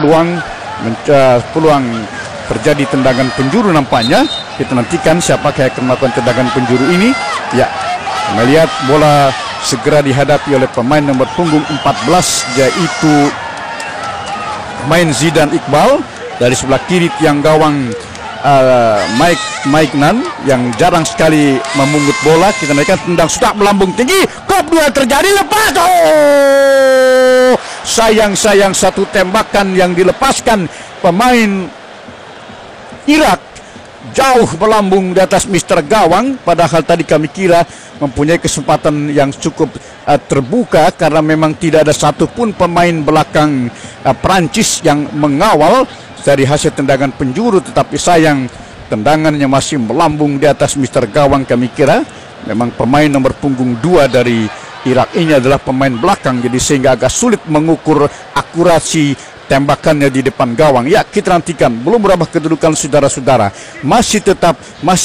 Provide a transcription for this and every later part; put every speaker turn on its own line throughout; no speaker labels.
peluang terjadi tendangan penjuru nampaknya. Kita nantikan siapakah yang akan melakukan tendangan penjuru ini. Ya, melihat bola segera dihadapi oleh pemain nomor punggung 14, yaitu pemain Zidan Iqbal. Dari sebelah kiri tiang gawang Mike Nan yang jarang sekali memungut bola. Kita naikkan, tendang sudah melambung tinggi, kop 2 terjadi, lepas. Oh, sayang satu tembakan yang dilepaskan pemain Irak jauh melambung di atas Mister Gawang. Padahal tadi kami kira mempunyai kesempatan yang cukup terbuka, karena memang tidak ada satupun pemain belakang Prancis yang mengawal dari hasil tendangan penjuru. Tetapi sayang, tendangannya masih melambung di atas Mister Gawang. Kami kira memang pemain nomor punggung 2 dari Irak ini adalah pemain belakang, jadi sehingga agak sulit mengukur akurasi tembakannya di depan gawang. Ya, kita nantikan. Belum berubah kedudukan saudara-saudara. Masih tetap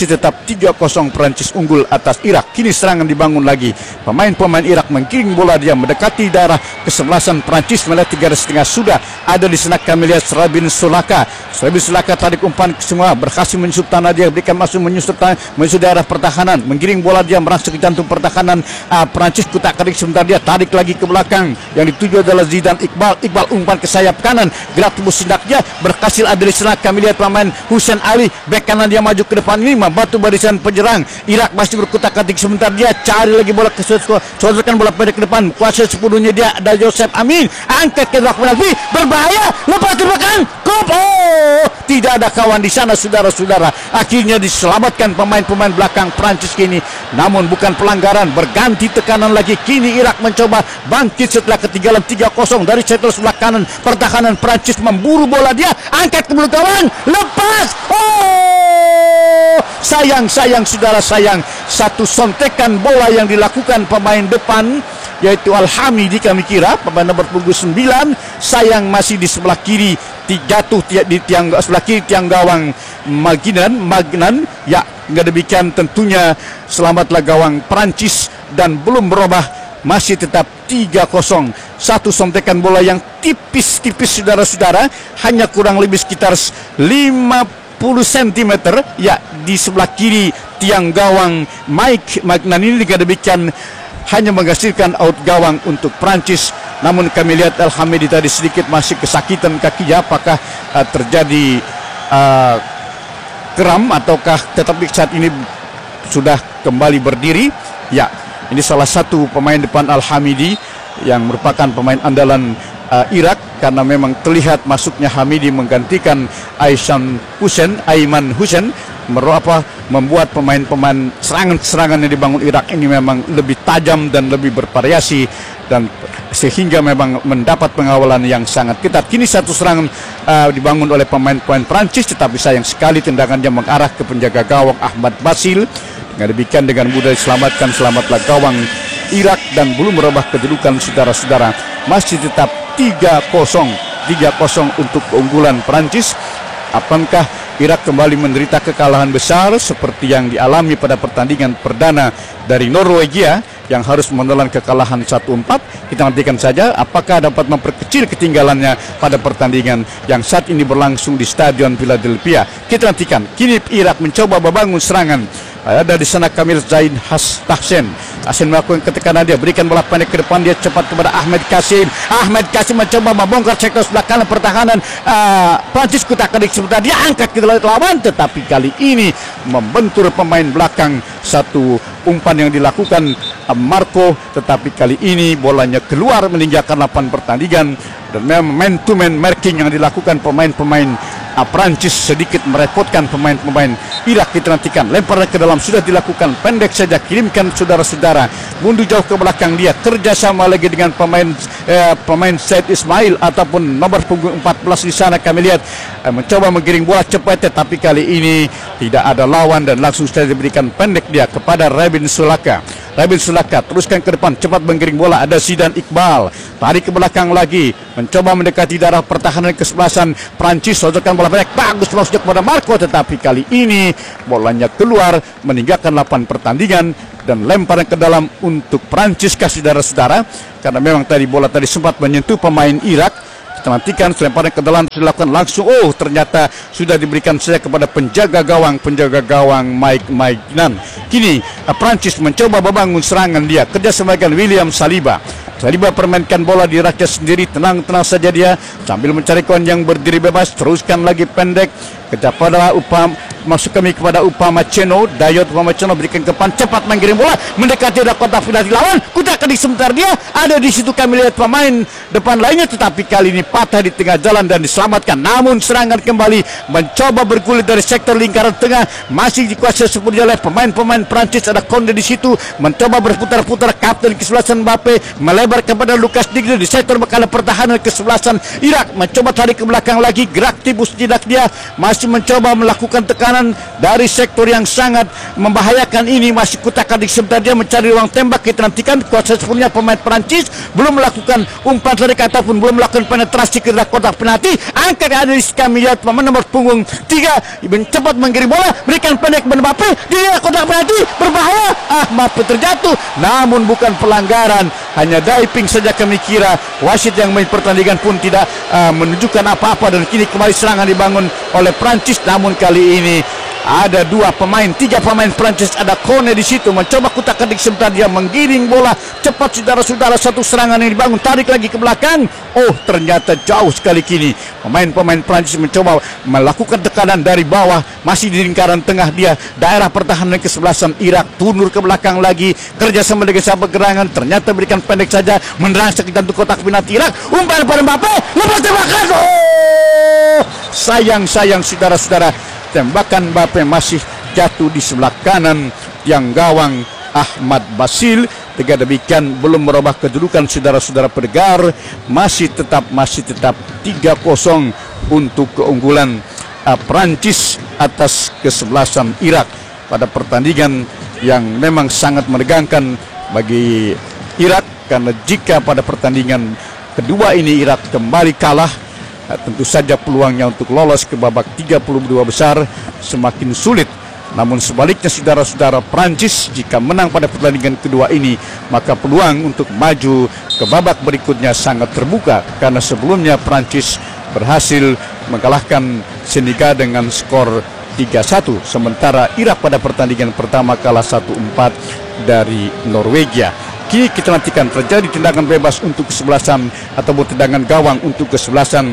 3-0 Prancis unggul atas Irak. Kini serangan dibangun lagi. Pemain-pemain Irak menggiring bola, dia mendekati daerah kesebelasan Prancis. Melihat 3,5 sudah ada di sana. Kami lihat Rabin Sulaka tarik umpan semua, berhasil menyusup tanah, dia berikan masuk menyusup daerah pertahanan, menggiring bola, dia merasuk ke jantung pertahanan Prancis. Kutak kerik sebentar, dia tarik lagi ke belakang. Yang dituju adalah Zidan Iqbal umpan ke sayap kanan, gerak tubuh sindaknya berhasil ada di sana. Kami lihat pemain Hussein Ali, bek kanan, dia maju ke depan ini membantu barisan penyerang Irak. Masih berkutak-katik sebentar, dia cari lagi bola ke sodorkan bola pendek ke depan, kuasa sepenuhnya dia ada Joseph Amin, angkat ke belakang penalti, berbahaya, lepas tebakan, kop. Oh, tidak ada kawan di sana saudara-saudara. Akhirnya diselamatkan pemain-pemain belakang Prancis kini. Namun bukan pelanggaran, berganti tekanan lagi. Kini Irak mencoba bangkit setelah ketinggalan 3-0 dari setel sebelah kanan pertahanan Prancis. Memburu bola, dia angkat ke belakang gawang, lepas. Oh, sayang saudara, sayang. Satu sontekan bola yang dilakukan pemain depan, yaitu Al-Hamidi, kami kira pemain nomor punggung 9. Sayang masih di sebelah kiri, jatuh di sebelah kiri tiang gawang Magnan. Ya, hingga demikian tentunya selamatlah gawang Prancis dan belum berubah, masih tetap 3-0. Satu sontekan bola yang tipis saudara-saudara, hanya kurang lebih sekitar 50 cm ya di sebelah kiri tiang gawang Mike Magnan ini. Hingga demikian hanya menghasilkan out gawang untuk Prancis. Namun kami lihat Al-Hamidi tadi sedikit masih kesakitan kakinya. Apakah terjadi kram ataukah tetapi saat ini sudah kembali berdiri? Ya, ini salah satu pemain depan Al-Hamidi yang merupakan pemain andalan Irak, karena memang terlihat masuknya Hamidi menggantikan Aiman Hussein membuat pemain-pemain serangan yang dibangun Irak ini memang lebih tajam dan lebih bervariasi, dan sehingga memang mendapat pengawalan yang sangat ketat. Kini satu serangan dibangun oleh pemain-pemain Prancis, tetapi sayang sekali tendangannya mengarah ke penjaga gawang Ahmad Basil. Dengan demikian dengan mudah diselamatkan, selamatlah gawang Irak dan belum merubah kedudukan saudara-saudara. Masih tetap 3-0 untuk keunggulan Prancis. Apakah Irak kembali menderita kekalahan besar seperti yang dialami pada pertandingan perdana dari Norwegia yang harus menelan kekalahan 1-4? Kita nantikan saja apakah dapat memperkecil ketinggalannya pada pertandingan yang saat ini berlangsung di Stadion Philadelphia. Kita nantikan. Kini Irak mencoba membangun serangan. Ada di sana Kamil Zain Tahsin melakukan ketekanan, dia berikan bola pendek ke depan, dia cepat kepada Ahmed Kasim mencoba membongkar sektor sebelah kanan pertahanan Prancis. Kutak-kerik sebentar, dia angkat ke lawan, tetapi kali ini membentur pemain belakang. Satu umpan yang dilakukan Marco, tetapi kali ini bolanya keluar meninggalkan lapangan pertandingan. Dan memang man-to-man marking yang dilakukan pemain-pemain Prancis sedikit merepotkan pemain-pemain Irak. Kita nantikan, lempar ke dalam sudah dilakukan, pendek saja, kirimkan saudara-saudara, mundur jauh ke belakang, dia kerjasama lagi dengan pemain Said Ismail ataupun nomor punggung 14 di sana. Kami lihat mencoba menggiring bola cepat, tetapi kali ini tidak ada lawan dan langsung saja diberikan pendek dia kepada Rabin Sulaka teruskan ke depan, cepat menggiring bola, ada Zidan Iqbal, tarik ke belakang lagi, mencoba mendekati daerah pertahanan kesebelasan Prancis, sodorkan bola pendek, bagus masuk kepada Marco, tetapi kali ini bolanya keluar meninggalkan lapangan pertandingan dan lemparan ke dalam untuk Prancis, saudara-saudara, karena memang tadi bola sempat menyentuh pemain Irak. Kita nantikan lemparan ke dalam dilakukan langsung. Oh, ternyata sudah diberikan saja kepada penjaga gawang Mike Nan. Kini Prancis mencoba membangun serangan dia. Kerjasama dengan William Saliba. Saliba permainkan bola di rakyat sendiri, tenang-tenang saja dia sambil mencari kawan yang berdiri bebas. Teruskan lagi pendek kepada masuk kami kepada Upamecano. Dayot Upamecano berikan ke depan, cepat mengirim bola mendekati kotak penalti lawan. Kutak kedik sebentar dia ada di situ. Kami lihat pemain depan lainnya, tetapi kali ini patah di tengah jalan dan diselamatkan. Namun serangan kembali mencoba bergulir dari sektor lingkaran tengah, masih dikuasai sepenuhnya oleh pemain-pemain Prancis. Ada Konde di situ mencoba berputar-putar. Kapten kesebelasan Mbappe melebar kepada Lucas Digne di sektor bekal pertahanan kesebelasan Irak. Mencoba tarik ke belakang lagi, gerak tipus tidak dia masih mencoba melakukan tekanan dari sektor yang sangat membahayakan ini. Masih kutak-atik sebentar dia mencari ruang tembak. Kita nantikan kuasa sepenuhnya pemain Prancis belum melakukan umpan tarik ataupun belum melakukan penetrasi ke dalam kotak penalti. Angkat ada di kami lihat pemain nomor punggung 3 cepat mengirim bola, berikan pendek kepada Mbappe di kotak penalti, berbahaya. Mbappe terjatuh, namun bukan pelanggaran, hanya diving saja. Kami kira wasit yang main pertandingan pun tidak menunjukkan apa-apa, dan kini kembali serangan dibangun oleh Prancis. Namun kali ini ada 3 pemain Prancis. Ada Kone di situ mencoba kutak-atik sebentar dia menggiring bola cepat. Saudara-saudara, satu serangan yang dibangun, tarik lagi ke belakang. Oh, ternyata jauh sekali. Kini pemain Prancis mencoba melakukan tekanan dari bawah, masih di lingkaran tengah dia daerah pertahanan kesebelasan Irak. Tundur ke belakang lagi, kerjasama dengan sahabat gerangan, ternyata berikan pendek saja menerang sekitar untuk kotak penalti Irak. Umpan pada Mbappe, lepas tembakan. Oh, sayang saudara-saudara, tembakan Mbappe masih jatuh di sebelah kanan yang gawang Ahmad Basil. Dengan demikian belum merubah kedudukan saudara-saudara pendengar, masih tetap 3-0 untuk keunggulan Prancis atas kesebelasan Irak pada pertandingan yang memang sangat menegangkan bagi Irak, karena jika pada pertandingan kedua ini Irak kembali kalah, tentu saja peluangnya untuk lolos ke babak 32 besar semakin sulit. Namun sebaliknya saudara-saudara, Prancis jika menang pada pertandingan kedua ini, maka peluang untuk maju ke babak berikutnya sangat terbuka, karena sebelumnya Prancis berhasil mengalahkan Senegal dengan skor 3-1, sementara Irak pada pertandingan pertama kalah 1-4 dari Norwegia. Kini kita nantikan terjadi tendangan bebas untuk kesebelasan ataupun tendangan gawang untuk kesebelasan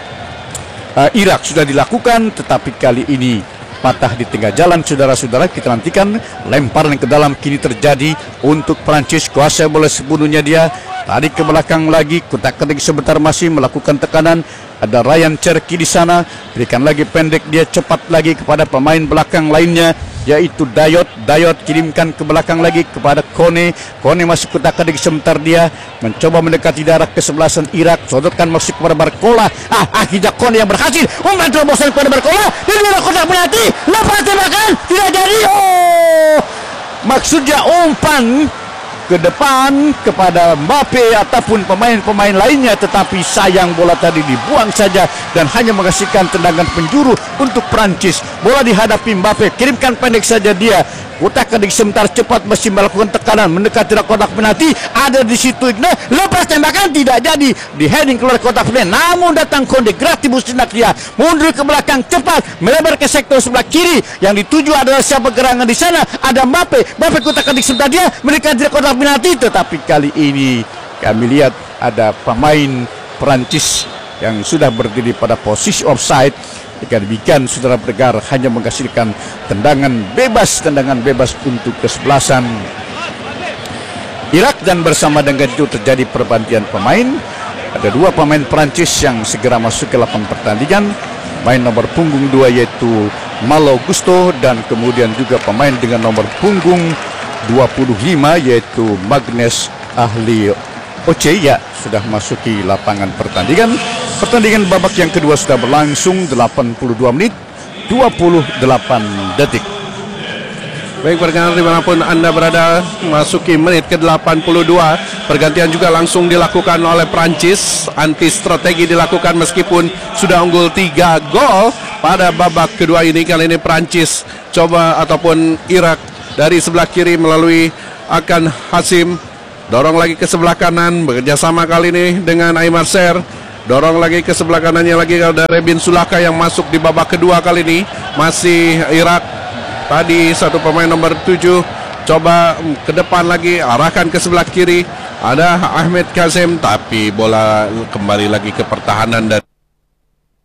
Irak sudah dilakukan, tetapi kali ini patah di tengah jalan saudara-saudara. Kita nantikan lemparan ke dalam kini terjadi untuk Prancis. Kuasa bola sepenuhnya dia, tarik ke belakang lagi, kutak-ketik sebentar masih melakukan tekanan. Ada Ryan Cherki di sana, berikan lagi pendek dia cepat lagi kepada pemain belakang lainnya, yaitu Dayot kirimkan ke belakang lagi kepada Kone masih kutak-ketik sebentar dia mencoba mendekati daerah kesebelasan Irak, sodorkan masuk kepada Barcola. Akhirnya Kone yang berhasil umpan terobosan kepada Barcola di dalam kotak penalti, lepas tembakan tidak jadi. Oh, maksudnya umpan ke depan kepada Mbappe ataupun pemain-pemain lainnya, tetapi sayang bola tadi dibuang saja dan hanya menghasilkan tendangan penjuru untuk Prancis. Bola dihadapi Mbappe, kirimkan pendek saja dia, kutak-ketik sebentar cepat masih melakukan tekanan mendekati kotak penalti. Ada di situ lepas tembakan tidak jadi, di heading keluar kotak penalti. Namun datang Konde gratis tidak dia mundur ke belakang cepat melebar ke sektor sebelah kiri, yang dituju adalah siapa gerangan di sana. Ada Mbappe kutak-ketik sebentar dia mendekati kotak penalti, tetapi kali ini kami lihat ada pemain Prancis yang sudah berdiri pada posisi offside. Jika demikian saudara pendengar, hanya menghasilkan tendangan bebas untuk kesebelasan Irak, dan bersama dengan itu terjadi pergantian pemain. Ada 2 pemain Prancis yang segera masuk ke lapangan pertandingan. Main nomor punggung 2 yaitu Malo Gusto, dan kemudian juga pemain dengan nomor punggung 25 yaitu Magnus Ahli Oce sudah masuki lapangan pertandingan. Pertandingan babak yang kedua sudah berlangsung 82 menit 28 detik.
Baik pendengar dimanapun Anda berada, masuki menit ke-82. Pergantian juga langsung dilakukan oleh Prancis. Anti strategi dilakukan meskipun sudah unggul 3 gol pada babak kedua ini. Kali ini Prancis coba ataupun Irak dari sebelah kiri melalui Akan Hasim, dorong lagi ke sebelah kanan, bekerja sama kali ini dengan Aimar Ser. Dorong lagi ke sebelah kanannya lagi dari Bin Sulaka yang masuk di babak kedua kali ini. Masih Irak. Tadi satu pemain nomor 7 coba ke depan lagi, arahkan ke sebelah kiri. Ada Ahmed Kazem, tapi bola kembali lagi ke pertahanan dan